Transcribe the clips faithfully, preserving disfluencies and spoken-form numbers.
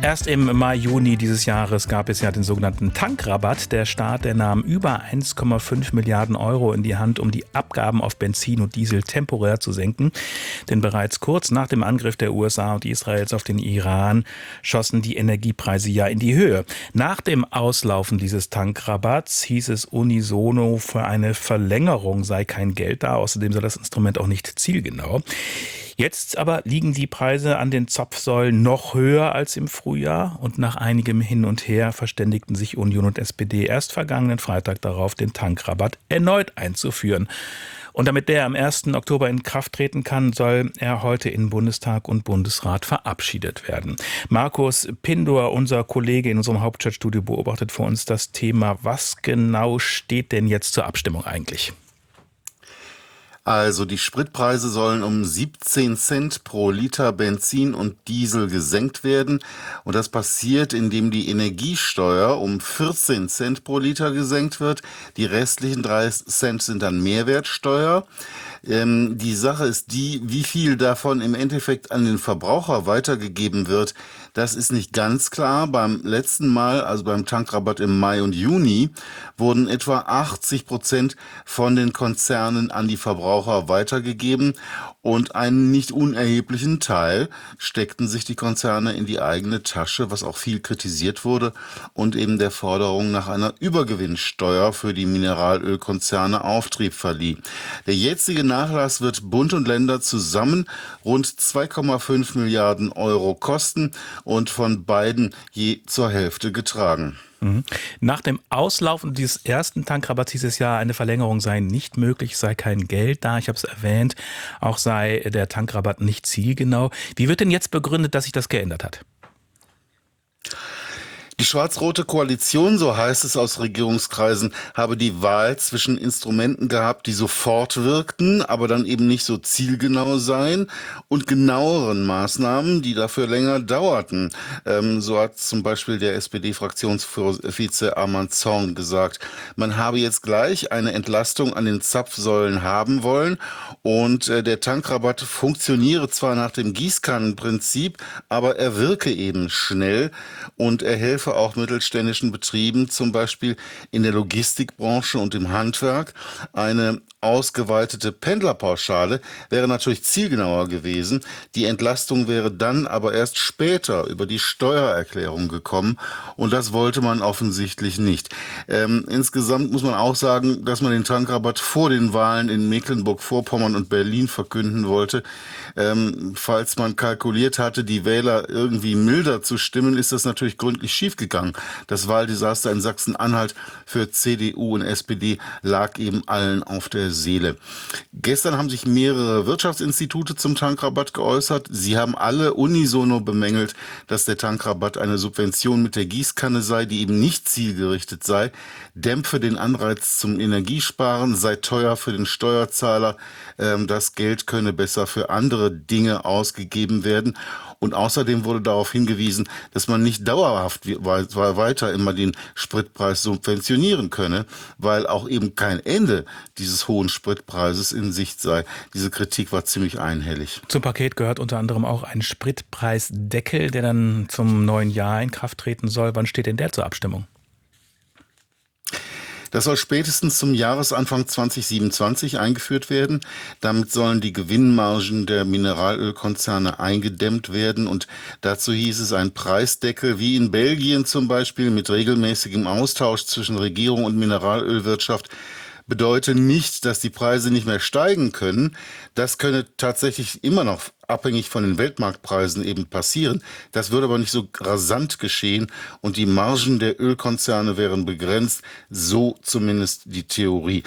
Erst im Mai, Juni dieses Jahres gab es ja den sogenannten Tankrabatt. Der Staat, der nahm über eins Komma fünf Milliarden Euro in die Hand, um die Abgaben auf Benzin und Diesel temporär zu senken. Denn bereits kurz nach dem Angriff der U S A und Israels auf den Iran schossen die Energiepreise ja in die Höhe. Nach dem Auslaufen dieses Tankrabatts hieß es unisono, für eine Verlängerung sei kein Geld da. Außerdem sei das Instrument auch nicht zielgenau. Jetzt aber liegen die Preise an den Zapfsäulen noch höher als im Frühjahr und nach einigem Hin und Her verständigten sich Union und S P D erst vergangenen Freitag darauf, den Tankrabatt erneut einzuführen. Und damit der am ersten Oktober in Kraft treten kann, soll er heute in Bundestag und Bundesrat verabschiedet werden. Markus Pindor, unser Kollege in unserem Hauptstadtstudio, beobachtet vor uns das Thema. Was genau steht denn jetzt zur Abstimmung eigentlich? Also die Spritpreise sollen um siebzehn Cent pro Liter Benzin und Diesel gesenkt werden. Und das passiert, indem die Energiesteuer um vierzehn Cent pro Liter gesenkt wird. Die restlichen drei Cent sind dann Mehrwertsteuer. Ähm, die Sache ist die, wie viel davon im Endeffekt an den Verbraucher weitergegeben wird. Das ist nicht ganz klar. Beim letzten Mal, also beim Tankrabatt im Mai und Juni, wurden etwa achtzig Prozent von den Konzernen an die Verbraucher weitergegeben und einen nicht unerheblichen Teil steckten sich die Konzerne in die eigene Tasche, was auch viel kritisiert wurde und eben der Forderung nach einer Übergewinnsteuer für die Mineralölkonzerne Auftrieb verlieh. Der jetzige Nachlass wird Bund und Länder zusammen rund zwei Komma fünf Milliarden Euro kosten und von beiden je zur Hälfte getragen. Nach dem Auslaufen dieses ersten Tankrabatts hieß es ja, eine Verlängerung sei nicht möglich, sei kein Geld da. Ich habe es erwähnt, auch sei der Tankrabatt nicht zielgenau. Wie wird denn jetzt begründet, dass sich das geändert hat? Die schwarz-rote Koalition, so heißt es aus Regierungskreisen, habe die Wahl zwischen Instrumenten gehabt, die sofort wirkten, aber dann eben nicht so zielgenau seien, und genaueren Maßnahmen, die dafür länger dauerten. Ähm, so hat zum Beispiel der S P D-Fraktionsvize Arman Zorn gesagt. Man habe jetzt gleich eine Entlastung an den Zapfsäulen haben wollen und äh, der Tankrabatt funktioniere zwar nach dem Gießkannenprinzip, aber er wirke eben schnell und er helfe auch mittelständischen Betrieben, zum Beispiel in der Logistikbranche und im Handwerk. Eine ausgeweitete Pendlerpauschale wäre natürlich zielgenauer gewesen. Die Entlastung wäre dann aber erst später über die Steuererklärung gekommen und das wollte man offensichtlich nicht. Ähm, insgesamt muss man auch sagen, dass man den Tankrabatt vor den Wahlen in Mecklenburg-Vorpommern und Berlin verkünden wollte. Ähm, falls man kalkuliert hatte, die Wähler irgendwie milder zu stimmen, ist das natürlich gründlich schiefgegangen. Das Wahldesaster in Sachsen-Anhalt für C D U und S P D lag eben allen auf der Seele. Gestern haben sich mehrere Wirtschaftsinstitute zum Tankrabatt geäußert. Sie haben alle unisono bemängelt, dass der Tankrabatt eine Subvention mit der Gießkanne sei, die eben nicht zielgerichtet sei, dämpfe den Anreiz zum Energiesparen, sei teuer für den Steuerzahler, ähm, das Geld könne besser für andere Dinge ausgegeben werden. Und außerdem wurde darauf hingewiesen, dass man nicht dauerhaft weiter immer den Spritpreis subventionieren könne, weil auch eben kein Ende dieses hohen Spritpreises in Sicht sei. Diese Kritik war ziemlich einhellig. Zum Paket gehört unter anderem auch ein Spritpreisdeckel, der dann zum neuen Jahr in Kraft treten soll. Wann steht denn der zur Abstimmung? Das soll spätestens zum Jahresanfang zwanzig siebenundzwanzig eingeführt werden. Damit sollen die Gewinnmargen der Mineralölkonzerne eingedämmt werden. Und dazu hieß es, ein Preisdeckel wie in Belgien zum Beispiel mit regelmäßigem Austausch zwischen Regierung und Mineralölwirtschaft bedeutet nicht, dass die Preise nicht mehr steigen können. Das könne tatsächlich immer noch abhängig von den Weltmarktpreisen eben passieren. Das würde aber nicht so rasant geschehen und die Margen der Ölkonzerne wären begrenzt. So zumindest die Theorie.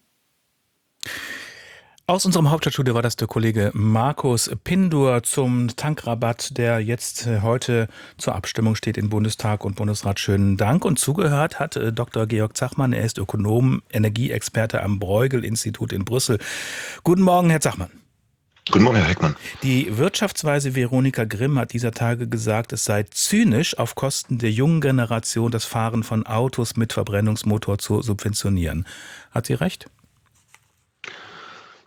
Aus unserem Hauptstadtstudio war das der Kollege Markus Pindor zum Tankrabatt, der jetzt heute zur Abstimmung steht in Bundestag und Bundesrat. Schönen Dank. Und zugehört hat Doktor Georg Zachmann. Er ist Ökonom, Energieexperte am Bruegel-Institut in Brüssel. Guten Morgen, Herr Zachmann. Guten Morgen, Herr Heckmann. Die Wirtschaftsweise Veronika Grimm hat dieser Tage gesagt, es sei zynisch, auf Kosten der jungen Generation das Fahren von Autos mit Verbrennungsmotor zu subventionieren. Hat sie recht?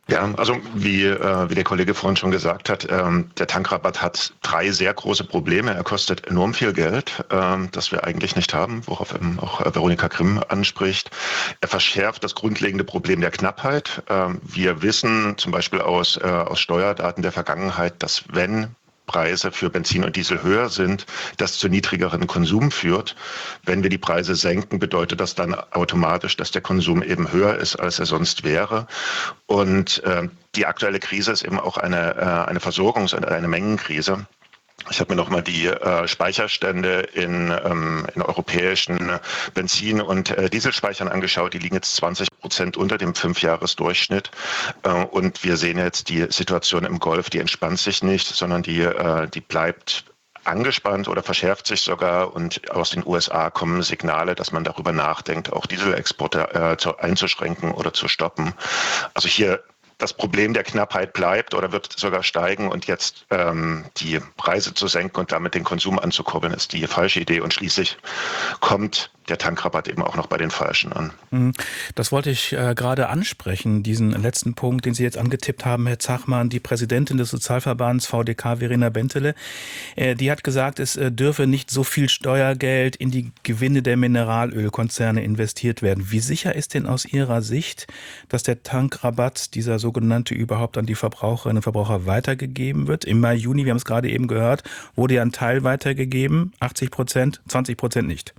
Ja, also wie, äh, wie der Kollege vorhin schon gesagt hat, ähm, der Tankrabatt hat drei sehr große Probleme. Er kostet enorm viel Geld, ähm, das wir eigentlich nicht haben, worauf eben auch äh, Veronika Grimm anspricht. Er verschärft das grundlegende Problem der Knappheit. Ähm, wir wissen zum Beispiel aus, äh, aus Steuerdaten der Vergangenheit, dass wenn Preise für Benzin und Diesel höher sind, das zu niedrigeren Konsum führt. Wenn wir die Preise senken, bedeutet das dann automatisch, dass der Konsum eben höher ist, als er sonst wäre. Und äh, die aktuelle Krise ist eben auch eine, äh, eine Versorgungs- und eine Mengenkrise. Ich habe mir nochmal die äh, Speicherstände in, ähm, in europäischen Benzin- und äh, Dieselspeichern angeschaut. Die liegen jetzt zwanzig Prozent unter dem Fünfjahresdurchschnitt. Äh, und wir sehen jetzt die Situation im Golf, die entspannt sich nicht, sondern die, äh, die bleibt angespannt oder verschärft sich sogar. Und aus den U S A kommen Signale, dass man darüber nachdenkt, auch Dieselexporte äh, zu, einzuschränken oder zu stoppen. Also hier das Problem der Knappheit bleibt oder wird sogar steigen und jetzt ähm, die Preise zu senken und damit den Konsum anzukurbeln, ist die falsche Idee. Und schließlich kommt der Tankrabatt eben auch noch bei den Falschen an. Das wollte ich äh, gerade ansprechen, diesen letzten Punkt, den Sie jetzt angetippt haben, Herr Zachmann. Die Präsidentin des Sozialverbands V D K, Verena Bentele, äh, die hat gesagt, es äh, dürfe nicht so viel Steuergeld in die Gewinne der Mineralölkonzerne investiert werden. Wie sicher ist denn aus Ihrer Sicht, dass der Tankrabatt, dieser sogenannte, überhaupt an die Verbraucherinnen und Verbraucher weitergegeben wird? Im Mai, Juni, wir haben es gerade eben gehört, wurde ja ein Teil weitergegeben, achtzig Prozent, zwanzig Prozent nicht.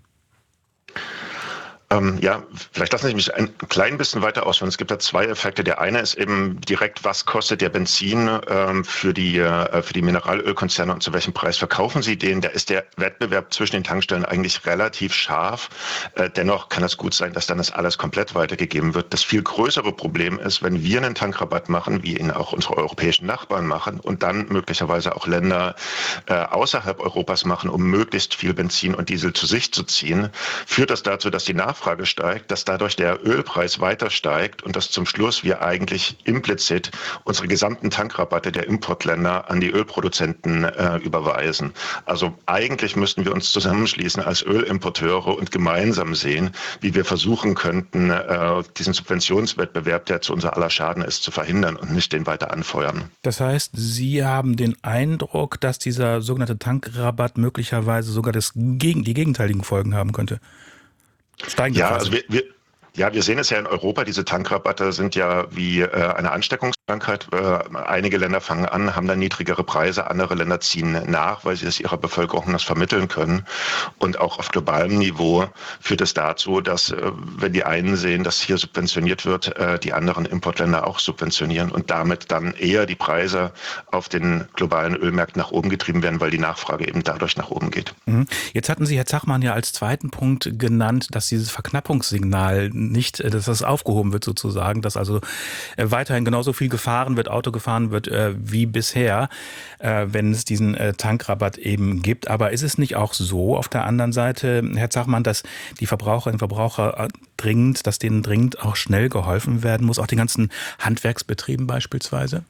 Ähm, ja, vielleicht lassen Sie mich ein klein bisschen weiter ausführen. Es gibt da zwei Effekte. Der eine ist eben direkt, was kostet der Benzin ähm, für die äh, für die Mineralölkonzerne und zu welchem Preis verkaufen sie den? Da ist der Wettbewerb zwischen den Tankstellen eigentlich relativ scharf. Äh, dennoch kann es gut sein, dass dann das alles komplett weitergegeben wird. Das viel größere Problem ist, wenn wir einen Tankrabatt machen, wie ihn auch unsere europäischen Nachbarn machen und dann möglicherweise auch Länder äh, außerhalb Europas machen, um möglichst viel Benzin und Diesel zu sich zu ziehen, führt das dazu, dass die Nachfrage Nachfrage steigt, dass dadurch der Ölpreis weiter steigt und dass zum Schluss wir eigentlich implizit unsere gesamten Tankrabatte der Importländer an die Ölproduzenten äh, überweisen. Also eigentlich müssten wir uns zusammenschließen als Ölimporteure und gemeinsam sehen, wie wir versuchen könnten, äh, diesen Subventionswettbewerb, der zu unser aller Schaden ist, zu verhindern und nicht den weiter anfeuern. Das heißt, Sie haben den Eindruck, dass dieser sogenannte Tankrabatt möglicherweise sogar das Gegen, die gegenteiligen Folgen haben könnte? Steigende Ja, Preise. also wir, wir, ja, wir sehen es ja in Europa, diese Tankrabatte sind ja wie äh, eine Ansteckungskrankheit. Äh, einige Länder fangen an, haben dann niedrigere Preise, andere Länder ziehen nach, weil sie es ihrer Bevölkerung das vermitteln können. Und auch auf globalem Niveau führt es dazu, dass, äh, wenn die einen sehen, dass hier subventioniert wird, äh, die anderen Importländer auch subventionieren und damit dann eher die Preise auf den globalen Ölmärkten nach oben getrieben werden, weil die Nachfrage eben dadurch nach oben geht. Jetzt hatten Sie, Herr Zachmann, ja als zweiten Punkt genannt, dass dieses Verknappungssignal nicht, dass das aufgehoben wird sozusagen, dass also weiterhin genauso viel gefahren wird, Auto gefahren wird wie bisher, wenn es diesen Tankrabatt eben gibt. Aber ist es nicht auch so auf der anderen Seite, Herr Zachmann, dass die Verbraucherinnen und Verbraucher dringend, dass denen dringend auch schnell geholfen werden muss, auch den ganzen Handwerksbetrieben beispielsweise?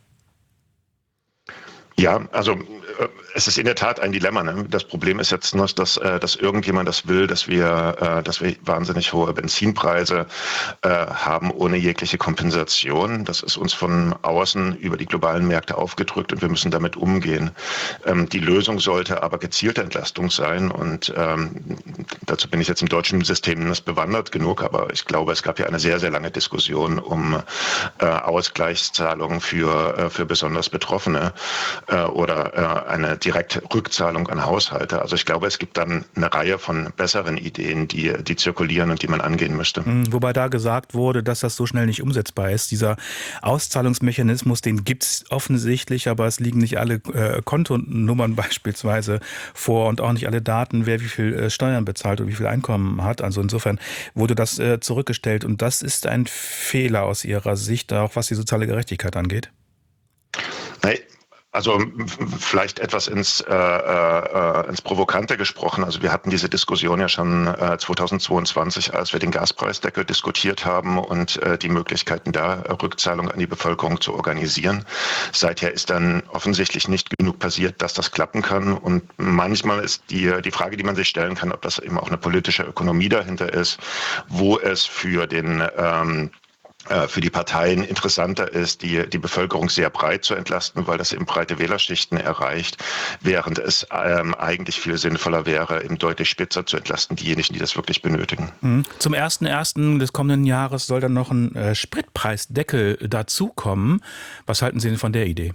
Ja, also äh, es ist in der Tat ein Dilemma. Ne? Das Problem ist jetzt nur, dass, äh, dass irgendjemand das will, dass wir, äh, dass wir wahnsinnig hohe Benzinpreise äh, haben ohne jegliche Kompensation. Das ist uns von außen über die globalen Märkte aufgedrückt und wir müssen damit umgehen. Ähm, die Lösung sollte aber gezielte Entlastung sein und ähm, dazu bin ich jetzt im deutschen System nicht bewandert genug, aber ich glaube, es gab ja eine sehr, sehr lange Diskussion um äh, Ausgleichszahlungen für, äh, für besonders Betroffene oder eine direkte Rückzahlung an Haushalte. Also ich glaube, es gibt dann eine Reihe von besseren Ideen, die, die zirkulieren und die man angehen müsste. Wobei da gesagt wurde, dass das so schnell nicht umsetzbar ist. Dieser Auszahlungsmechanismus, den gibt es offensichtlich, aber es liegen nicht alle äh, Kontonummern beispielsweise vor und auch nicht alle Daten, wer wie viel äh, Steuern bezahlt und wie viel Einkommen hat. Also insofern wurde das äh, zurückgestellt und das ist ein Fehler aus Ihrer Sicht, auch was die soziale Gerechtigkeit angeht. Nein. Also vielleicht etwas ins, äh, äh, ins Provokante gesprochen. Also wir hatten diese Diskussion ja schon äh, zweitausendzweiundzwanzig, als wir den Gaspreisdeckel diskutiert haben und äh, die Möglichkeiten da, Rückzahlung an die Bevölkerung zu organisieren. Seither ist dann offensichtlich nicht genug passiert, dass das klappen kann. Und manchmal ist die, die Frage, die man sich stellen kann, ob das eben auch eine politische Ökonomie dahinter ist, wo es für den ähm, für die Parteien interessanter ist, die, die Bevölkerung sehr breit zu entlasten, weil das eben breite Wählerschichten erreicht, während es ähm, eigentlich viel sinnvoller wäre, eben deutlich spitzer zu entlasten, diejenigen, die das wirklich benötigen. Zum ersten ersten des kommenden Jahres soll dann noch ein äh, Spritpreisdeckel dazukommen. Was halten Sie denn von der Idee?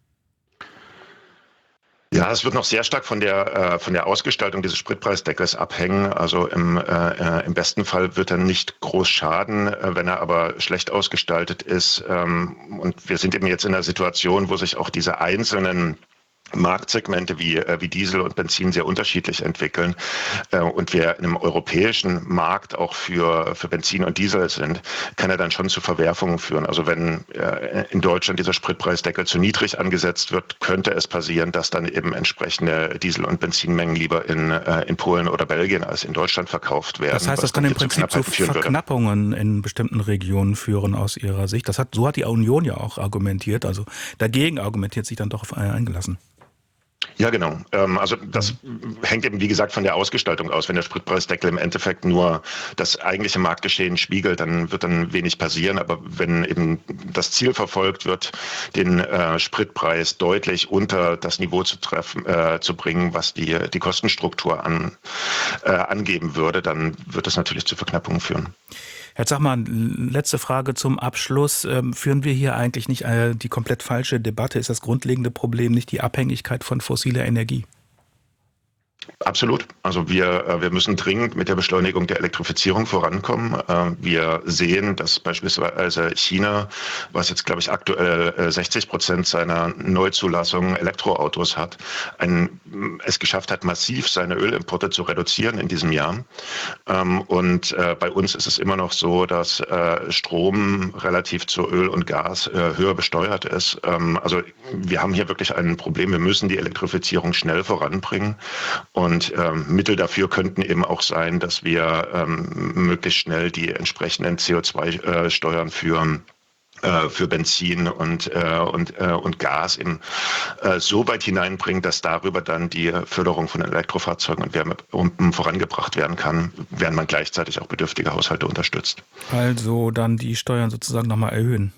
Ja, es wird noch sehr stark von der äh, von der Ausgestaltung dieses Spritpreisdeckels abhängen. Also im, äh, im besten Fall wird er nicht groß schaden, äh, wenn er aber schlecht ausgestaltet ist. Ähm, und wir sind eben jetzt in einer Situation, wo sich auch diese einzelnen Marktsegmente wie, äh, wie Diesel und Benzin sehr unterschiedlich entwickeln äh, und wir in einem europäischen Markt auch für, für Benzin und Diesel sind, kann er dann schon zu Verwerfungen führen. Also wenn äh, in Deutschland dieser Spritpreisdeckel zu niedrig angesetzt wird, könnte es passieren, dass dann eben entsprechende Diesel- und Benzinmengen lieber in, äh, in Polen oder Belgien als in Deutschland verkauft werden. Das heißt, das kann im Prinzip zu Verknappungen in bestimmten Regionen führen aus Ihrer Sicht. Das hat, so hat die Union ja auch argumentiert, also dagegen argumentiert sich dann doch auf eingelassen. Ja, genau. Also das hängt eben, wie gesagt, von der Ausgestaltung aus. Wenn der Spritpreisdeckel im Endeffekt nur das eigentliche Marktgeschehen spiegelt, dann wird dann wenig passieren. Aber wenn eben das Ziel verfolgt wird, den äh, Spritpreis deutlich unter das Niveau zu treffen, äh, zu bringen, was die, die Kostenstruktur an, äh, angeben würde, dann wird das natürlich zu Verknappungen führen. Herr Zachmann, letzte Frage zum Abschluss. Ähm, führen wir hier eigentlich nicht äh, die komplett falsche Debatte? Ist das grundlegende Problem nicht die Abhängigkeit von fossiler Energie? Absolut. Also wir, wir müssen dringend mit der Beschleunigung der Elektrifizierung vorankommen. Wir sehen, dass beispielsweise China, was jetzt, glaube ich, aktuell sechzig Prozent seiner Neuzulassungen Elektroautos hat, ein, es geschafft hat, massiv seine Ölimporte zu reduzieren in diesem Jahr. Und bei uns ist es immer noch so, dass Strom relativ zu Öl und Gas höher besteuert ist. Also wir haben hier wirklich ein Problem. Wir müssen die Elektrifizierung schnell voranbringen. Und ähm, Mittel dafür könnten eben auch sein, dass wir ähm, möglichst schnell die entsprechenden C O zwei Steuern für äh, für Benzin und äh, und äh, und Gas eben äh, so weit hineinbringen, dass darüber dann die Förderung von Elektrofahrzeugen und Wärmepumpen vorangebracht werden kann, während man gleichzeitig auch bedürftige Haushalte unterstützt. Also dann die Steuern sozusagen nochmal erhöhen.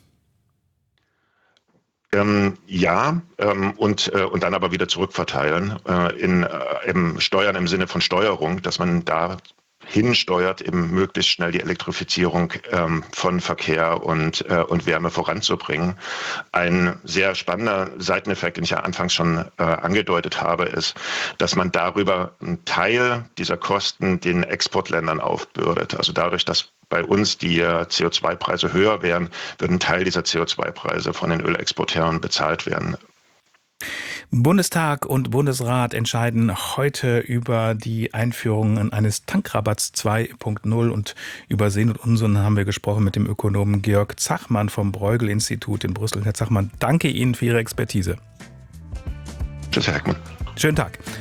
Ähm, ja, ähm, und, äh, und dann aber wieder zurückverteilen äh, in äh, im Steuern im Sinne von Steuerung, dass man da hinsteuert, eben möglichst schnell die Elektrifizierung ähm, von Verkehr und, äh, und Wärme voranzubringen. Ein sehr spannender Seiteneffekt, den ich ja anfangs schon äh, angedeutet habe, ist, dass man darüber einen Teil dieser Kosten den Exportländern aufbürdet. Also dadurch, dass bei uns die C O zwei Preise höher wären, würde ein Teil dieser C O zwei Preise von den Ölexporteuren bezahlt werden. Bundestag und Bundesrat entscheiden heute über die Einführung eines Tankrabatts zwei Punkt null und über Sinn und Unsinn haben wir gesprochen mit dem Ökonomen Georg Zachmann vom Bruegel-Institut in Brüssel. Herr Zachmann, danke Ihnen für Ihre Expertise. Tschüss, Herr Heckmann. Schönen Tag.